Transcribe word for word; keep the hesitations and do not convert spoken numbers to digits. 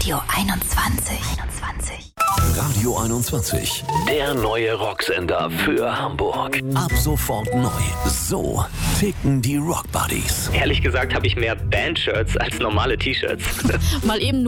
Radio einundzwanzig. einundzwanzig. Radio einundzwanzig, der neue Rocksender für Hamburg. Ab sofort neu. So ticken die Rock Buddies. Ehrlich gesagt habe ich mehr Band-Shirts als normale T-Shirts. Mal eben